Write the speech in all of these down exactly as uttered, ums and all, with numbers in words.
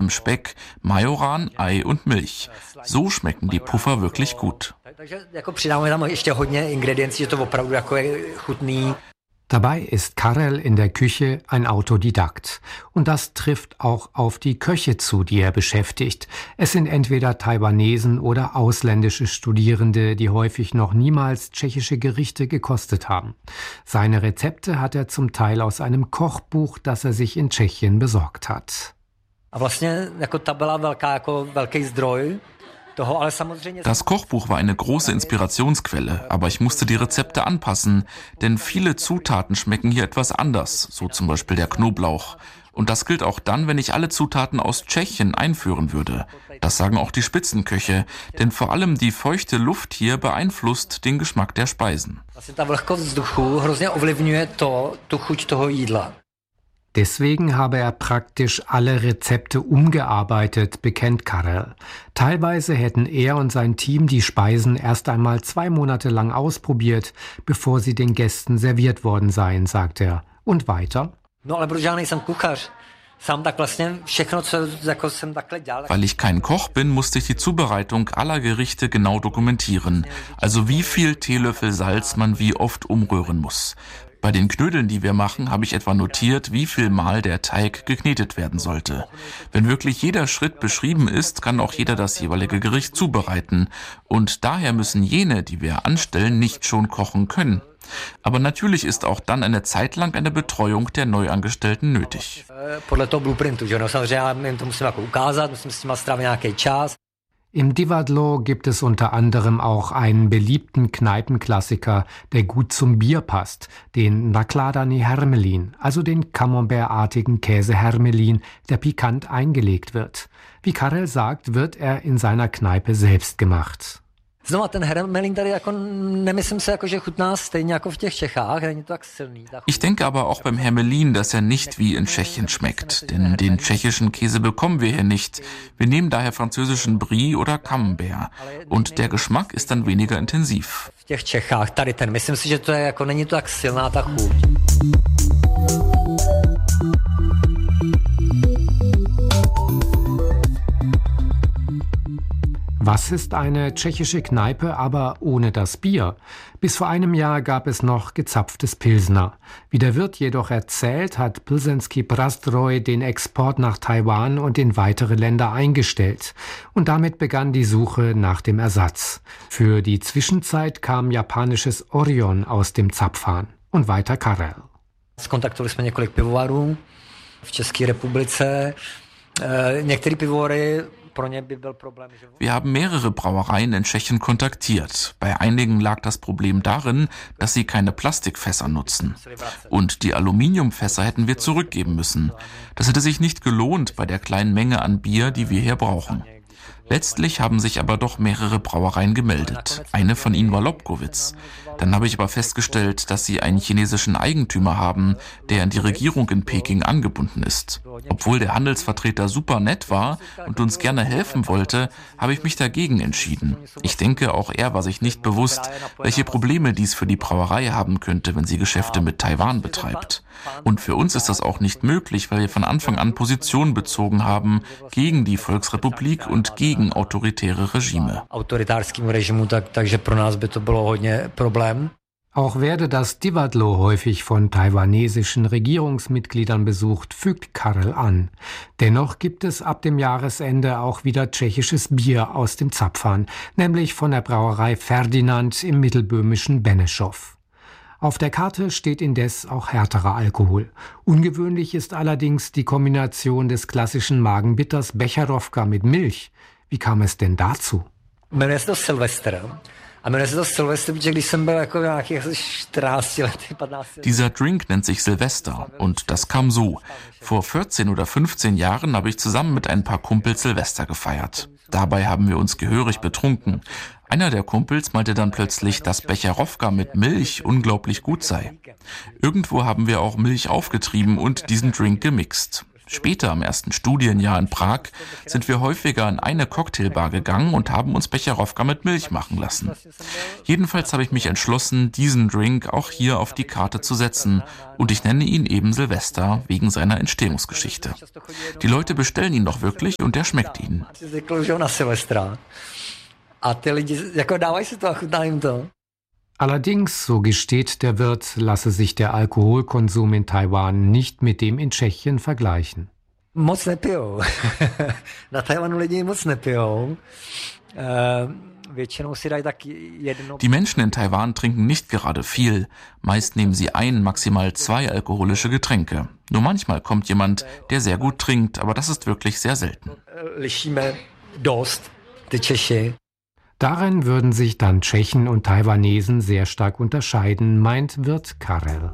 rohem Speck, Majoran, Ei und Milch. So schmecken die Puffer wirklich gut. Dabei ist Karel in der Küche ein Autodidakt. Und das trifft auch auf die Köche zu, die er beschäftigt. Es sind entweder Taiwanesen oder ausländische Studierende, die häufig noch niemals tschechische Gerichte gekostet haben. Seine Rezepte hat er zum Teil aus einem Kochbuch, das er sich in Tschechien besorgt hat. Das Kochbuch war eine große Inspirationsquelle, aber ich musste die Rezepte anpassen, denn viele Zutaten schmecken hier etwas anders, so zum Beispiel der Knoblauch. Und das gilt auch dann, wenn ich alle Zutaten aus Tschechien einführen würde. Das sagen auch die Spitzenköche, denn vor allem die feuchte Luft hier beeinflusst den Geschmack der Speisen. Deswegen habe er praktisch alle Rezepte umgearbeitet, bekennt Karel. Teilweise hätten er und sein Team die Speisen erst einmal zwei Monate lang ausprobiert, bevor sie den Gästen serviert worden seien, sagt er. Und weiter? Weil ich kein Koch bin, musste ich die Zubereitung aller Gerichte genau dokumentieren. Also wie viel Teelöffel Salz man wie oft umrühren muss. Bei den Knödeln, die wir machen, habe ich etwa notiert, wie viel Mal der Teig geknetet werden sollte. Wenn wirklich jeder Schritt beschrieben ist, kann auch jeder das jeweilige Gericht zubereiten. Und daher müssen jene, die wir anstellen, nicht schon kochen können. Aber natürlich ist auch dann eine Zeit lang eine Betreuung der Neuangestellten nötig. Im Divadlo gibt es unter anderem auch einen beliebten Kneipenklassiker, der gut zum Bier passt, den Nakladani Hermelin, also den Camembert-artigen Käse Hermelin, der pikant eingelegt wird. Wie Karel sagt, wird er in seiner Kneipe selbst gemacht. Ich denke aber auch beim Hermelin, dass er nicht wie in Tschechien schmeckt, denn den tschechischen Käse bekommen wir hier nicht. Wir nehmen daher französischen Brie oder Camembert und der Geschmack ist dann weniger intensiv. Was ist eine tschechische Kneipe, aber ohne das Bier? Bis vor einem Jahr gab es noch gezapftes Pilsner. Wie der Wirt jedoch erzählt, hat Plzeňský Prazdroj den Export nach Taiwan und in weitere Länder eingestellt. Und damit begann die Suche nach dem Ersatz. Für die Zwischenzeit kam japanisches Orion aus dem Zapfhahn. Und weiter Karel. Skontaktovali jsme několik pivovarů v České republice. Některé pivovary. Wir haben mehrere Brauereien in Tschechien kontaktiert. Bei einigen lag das Problem darin, dass sie keine Plastikfässer nutzen. Und die Aluminiumfässer hätten wir zurückgeben müssen. Das hätte sich nicht gelohnt bei der kleinen Menge an Bier, die wir hier brauchen. Letztlich haben sich aber doch mehrere Brauereien gemeldet. Eine von ihnen war Lobkowicz. Dann habe ich aber festgestellt, dass sie einen chinesischen Eigentümer haben, der an die Regierung in Peking angebunden ist. Obwohl der Handelsvertreter super nett war und uns gerne helfen wollte, habe ich mich dagegen entschieden. Ich denke, auch er war sich nicht bewusst, welche Probleme dies für die Brauerei haben könnte, wenn sie Geschäfte mit Taiwan betreibt. Und für uns ist das auch nicht möglich, weil wir von Anfang an Position bezogen haben gegen die Volksrepublik und gegen autoritäre Regime. Auch werde das Divadlo häufig von taiwanesischen Regierungsmitgliedern besucht, fügt Karel an. Dennoch gibt es ab dem Jahresende auch wieder tschechisches Bier aus dem Zapfhahn, nämlich von der Brauerei Ferdinand im mittelböhmischen Benešov. Auf der Karte steht indes auch härterer Alkohol. Ungewöhnlich ist allerdings die Kombination des klassischen Magenbitters Becherovka mit Milch. Wie kam es denn dazu? Jmenuje se to Silvester. A jmenuje se to Silvester, protože když jsem byl jako nějakých čtrnáct lety, patnáct. Dieser Drink nennt sich Silvester und das kam so. Vor vierzehn oder fünfzehn Jahren habe ich zusammen mit ein paar Kumpels Silvester gefeiert. Dabei haben wir uns gehörig betrunken. Einer der Kumpels meinte dann plötzlich, dass Becherovka mit Milch unglaublich gut sei. Irgendwo haben wir auch Milch aufgetrieben und diesen Drink gemixt. Später, im ersten Studienjahr in Prag, sind wir häufiger in eine Cocktailbar gegangen und haben uns Becherowka mit Milch machen lassen. Jedenfalls habe ich mich entschlossen, diesen Drink auch hier auf die Karte zu setzen. Und ich nenne ihn eben Silvester wegen seiner Entstehungsgeschichte. Die Leute bestellen ihn doch wirklich und der schmeckt ihnen. Allerdings, so gesteht der Wirt, lasse sich der Alkoholkonsum in Taiwan nicht mit dem in Tschechien vergleichen. Moc nepijou. Na Taiwanu lidi moc nepijou. Die Menschen in Taiwan trinken nicht gerade viel. Meist nehmen sie ein, maximal zwei alkoholische Getränke. Nur manchmal kommt jemand, der sehr gut trinkt, aber das ist wirklich sehr selten. Darin würden sich dann Tschechen und Taiwanesen sehr stark unterscheiden, meint Wirt Karel.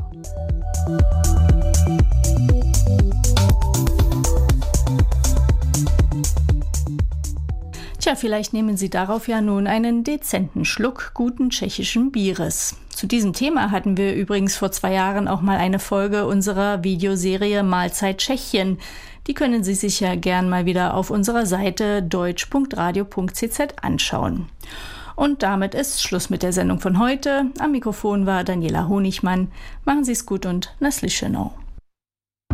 Tja, vielleicht nehmen Sie darauf ja nun einen dezenten Schluck guten tschechischen Bieres. Zu diesem Thema hatten wir übrigens vor zwei Jahren auch mal eine Folge unserer Videoserie Mahlzeit Tschechien. Die können Sie sich ja gern mal wieder auf unserer Seite deutsch punkt radio punkt c z anschauen. Und damit ist Schluss mit der Sendung von heute. Am Mikrofon war Daniela Honigmann. Machen Sie es gut und naslyšenou.